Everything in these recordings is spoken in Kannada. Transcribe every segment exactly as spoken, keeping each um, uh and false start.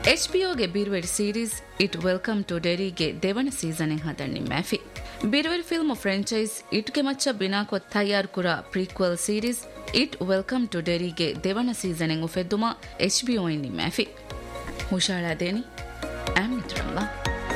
H B ಒಗೆ ಬಿರುವೆರಿ series it welcome to ಡೆರಿಗೆ ದೇವನ ಸೀಸನ್ ಹದಣ್ಣಿ ಮ್ಯಾಫಿ ಬಿರುವೆರಿ ಫಿಲ್ಮ್ ಫ್ರಾಂಚೈಸ್ ಇಟ್ಗೆ ಮಚ್ಚ ಬಿನಾಕೊ ತಯಾರ್ ಕುರ prequel series it welcome to ಡೆರಿಗೆ ದೇವನ season ಉಫೆದ್ದುಮಾ H B O ಇನ್ನಿ ಮ್ಯಾಫಿ ಹುಷಾಳಾದೇನಿ am ಮಿತ್ರಲ್ಲ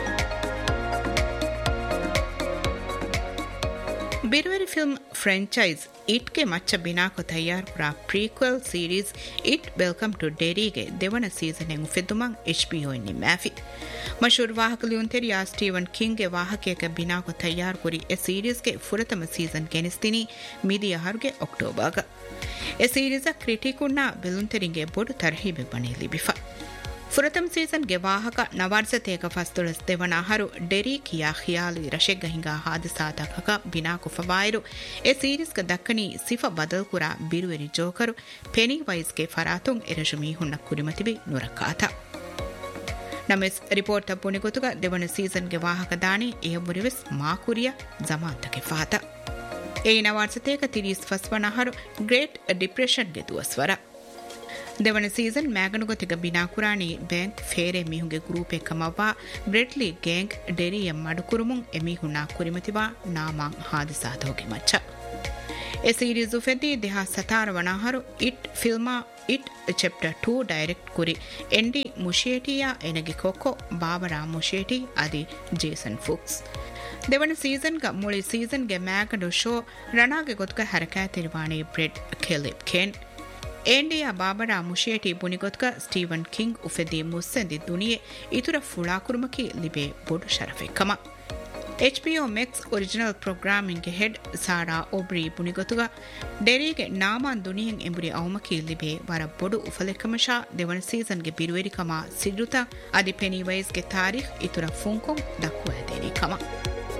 ಬಿರುವೆರಿ film franchise ಇಟ್ಗೆ ಮಚ್ಚ ಬಿನಾಕೊ ತಯಾರ್ ಕುರ prequel series it welcome to ಡೆರಿಗೆ ದೇವನ season ಉಫೆದ್ದುಮಾ H B O ಇನ್ನಿ ಮ್ಯಾಫಿ ಮಶೂರ್ ವಾಹಕಲಿಯುಂತೆರಿಯ Steven ಕಿಂಗ್ಗೆ ವಾಹಕೇಕ ಬಿನಾಕೊ ತಯಾರ್ ಕುರಿ ಎ ಸೀರೀಸ್ಗೆ ಫುರತಮ ಸೀಸನ್ ಗೆನಿಸ್ತಿನಿ ಮೀದಿಯ ಹರುಗೆ ಅಕ್ಟೋಬರ್ಗ ಎ ಸೀರೀಸ ಕ್ರಿಟಿಕುಣ್ಣ ಬೆಲುಂತೆರಿಂಗೆ ಬೊಡು ತರಹೀಬೆ ಬಣೇಲಿ ಬಿಫಾ ಫುರತಮ ಸೀಸನ್ಗೆ ವಾಹಕ ನವಾರ್ಸತೇಕ ಫಸ್ತುಳಸ್ ದೇವನ ಹರು ಡೆರಿ ಕಿಯಾ ಖಿಯಾಲಿ ರಶೆಗ್ಗ ಹಿಂಗ ಹಾದಿಸಾತಕ ಬಿನಾಕು ಫವಾಯಿರು ಎ ಸೀರೀಸ್ಗ ದಕ್ಕನಿ ಸಿಫ ಬದಲ್ ಕುರ ಬಿರುವೆರಿ ಜೋಕರು ಪೆನಿ ವೈಸ್ಗೆ ಫರಾತುಂ ಎರಜುಮಿ ಹುಣ್ಣ ಕುರಿಮತಿಬಿ ನುರಕಾತ ನಮೆಸ್ ರಿಪೋರ್ಟ್ ತಪ್ಪುನಿ ಗೊತ್ತುಗ ದೇವನ ಸೀಸನ್ಗೆ ವಾಹಕ ದಾಣಿ ಎ ಮುರಿವೆಸ್ ಮಾಕುರಿಯ ಜಮಾಂತಕ್ಕೆ ಫಾತ ಎ ನವಾರ್ಸತೇಕ ತಿರೀಸ್ ಫಸ್ವನಹರು ಗ್ರೇಟ್ ಡಿಪ್ರೆಷನ್ಗೆ ದುವಸ್ವರ දෙවන season මෑගනුගොතික බිනාකුරාණී bank ෆේරේ මිහුගේ group එකමවා බ්‍රෙඩ්ලි ගෑන්ග් ඩෙරියම් මඩුකුරුමුන් එමිහුණා කුරිමතිවා නාමං හාදිසාතෝගේ මච්ච A series ಫೆದ್ದಿ ದೇಹ Satara ವಣಾಹರು it ಫಿಲ್ಮಾ it chapter two direct ಕುರಿ ಎಂಡಿ ಮುಶೇಟಿಯಾ ಎನಗಿ ಕೊಕ್ಕೊ ಬಾಬರಾ ಮುಶೇಟಿ ಅದಿ ಜೇಸನ್ ಫುಕ್ಸ್ දෙවන සීසන්ග මුಳಿ ಸೀಸನ್ಗೆ ಮ್ಯಾಗಂಡು show ರಣಾಗೆ ಗೊತ್ಕ ಹರಕಾತಿರುವಾಣಿ bread ಕೆಲಿಪ್ Ken ಏಂಡಿಯಾ ಬಾಬರಾ ಮುಶೇಟಿ ಬುನಿಗೊತ್ಕ Steven king ಉಫೆದಿ ಮುಸ್ಸೆಂದಿ ದುನಿಯೆ ಇತುರ ಫುಳಾಕುರುಮಕಿ ಲಿಬೆ ಬೊಡು ಶರಫೆಕ್ಕಮ H B O ಮೆಕ್ಸ್ original ಪ್ರೋಗ್ರಾಮಿಂಗ್ಗೆ head Sara ಒಬ್ರಿ ಬುನಿಗೊತುಗ ಡೆರಿಗೆ Naaman ದುನಿಯೆನ್ ಎಂಬುರಿ ಅವಮಕಿ ಲಿಬೆ ವರ ಬೊಡು ಉಫಲೆಕ್ಕಮಶಾ ದೇವನ ಸೀಸನ್ಗೆ ಬಿರುವೆರಿಕಮ ಸಿಡುತ ಅದಿ ಪೆನಿ ವೈಸ್ಗೆ ತಾರೀಖ್ ಇತುರ ಫುಂಕೊಂ ದಕ್ಕುವ ದೇರಿಕಮ